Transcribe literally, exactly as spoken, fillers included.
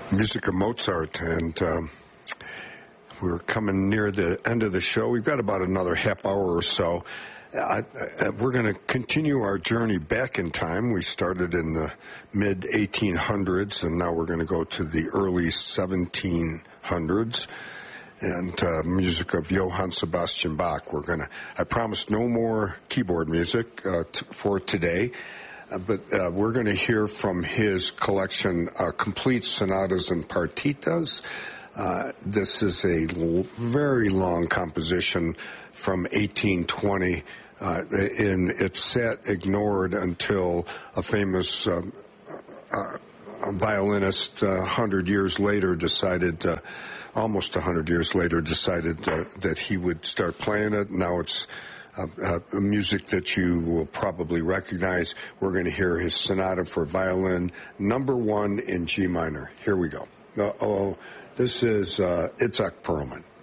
Music of Mozart, and um, we're coming near the end of the show. We've got about another half hour or so. I, I, we're going to continue our journey back in time. We started in the mid eighteen hundreds, and now we're going to go to the early seventeen hundreds. And uh, music of Johann Sebastian Bach. We're going to, I promised no more keyboard music uh, t- for today, uh, but uh, we're going to hear from his collection, uh, Complete Sonatas and Partitas. Uh, this is a l- very long composition from eighteen twenty, uh, and it sat ignored until a famous uh, uh, a violinist uh, one hundred years later decided uh, almost one hundred years later, decided uh, that he would start playing it. Now it's uh, uh, music that you will probably recognize. We're going to hear his sonata for violin, number one in G minor. Here we go. Uh, oh, this is uh, Itzhak Perlman.